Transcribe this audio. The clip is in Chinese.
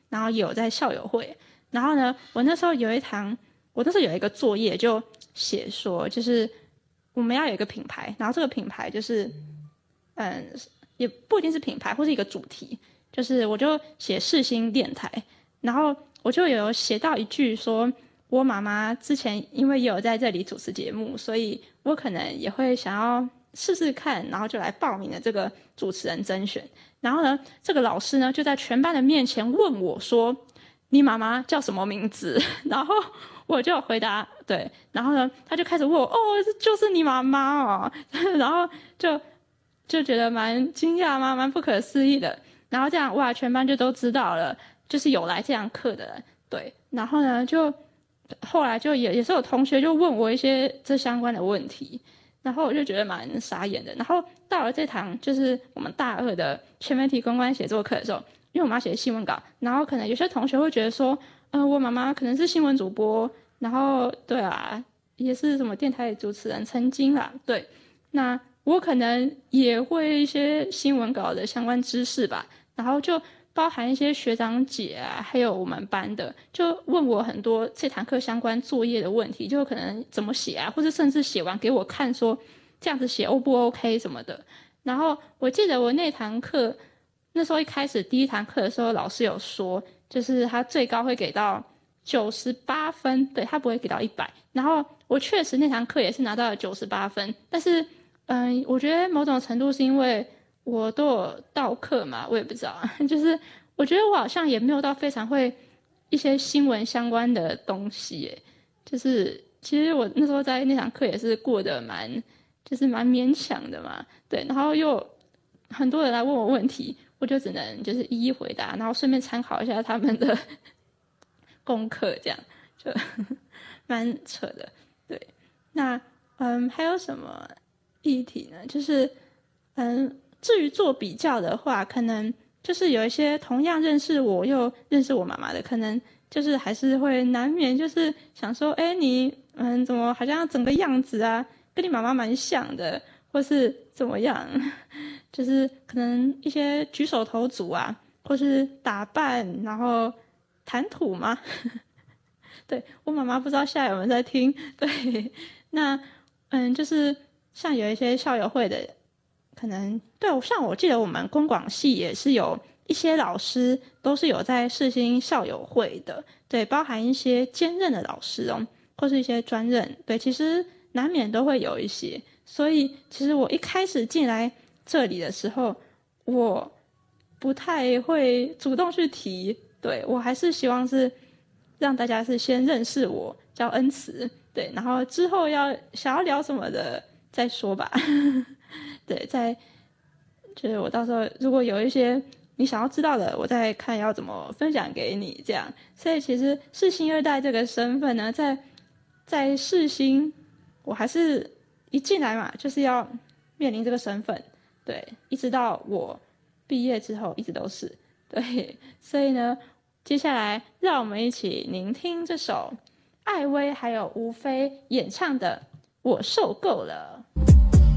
然后也有在校友会。然后呢，我那时候有一个作业就写说，就是我们要有一个品牌，然后这个品牌就是也不一定是品牌或是一个主题，就是我就写世新电台，然后我就有写到一句说，我妈妈之前因为也有在这里主持节目，所以我可能也会想要试试看，然后就来报名了这个主持人甄选。然后呢，这个老师呢就在全班的面前问我说，你妈妈叫什么名字？然后我就回答对，然后呢他就开始问我，哦，就是你妈妈哦，然后就觉得蛮惊讶嘛，蛮不可思议的。然后这样哇，全班就都知道了，就是有来这堂课的人。对，然后呢，就后来就也是有同学就问我一些这相关的问题，然后我就觉得蛮傻眼的。然后到了这堂就是我们大二的全媒体公关写作课的时候，因为我们要写新闻稿，然后可能有些同学会觉得说，我妈妈可能是新闻主播，然后对啊，也是什么电台主持人曾经啦，对，那我可能也会一些新闻稿的相关知识吧，然后就包含一些学长姐啊，还有我们班的，就问我很多这堂课相关作业的问题，就可能怎么写啊，或者甚至写完给我看说这样子写 O 不 OK 什么的。然后我记得我那堂课那时候一开始第一堂课的时候，老师有说，就是他最高会给到98分，对，他不会给到100。然后我确实那堂课也是拿到了98分，但是我觉得某种程度是因为我都有到课嘛，我也不知道，就是我觉得我好像也没有到非常会一些新闻相关的东西耶，就是其实我那时候在那堂课也是过得就是蛮勉强的嘛，对，然后又很多人来问我问题，我就只能就是一一回答，然后顺便参考一下他们的功课，这样就蛮扯的。对，那还有什么议题呢？就是至于做比较的话，可能就是有一些同样认识我又认识我妈妈的，可能就是还是会难免就是想说，哎，你怎么好像整个样子啊，跟你妈妈蛮像的，或是怎么样？就是可能一些举手投足啊，或是打扮，然后谈吐嘛。对，我妈妈不知道现在有没有在听。对，那就是像有一些校友会的，可能对，像我记得我们公广系也是有一些老师都是有在世新校友会的，对，包含一些兼任的老师哦，或是一些专任，对，其实难免都会有一些。所以其实我一开始进来这里的时候，我不太会主动去提，对，我还是希望是让大家是先认识我，叫恩慈，对，然后之后想要聊什么的再说吧。对，就是我到时候如果有一些你想要知道的，我再看要怎么分享给你，这样。所以其实世新二代这个身份呢，在世新，我还是一进来嘛，就是要面临这个身份，对，一直到我毕业之后一直都是，对，所以呢，接下来让我们一起聆听这首艾薇还有吴飞演唱的《我受够了》。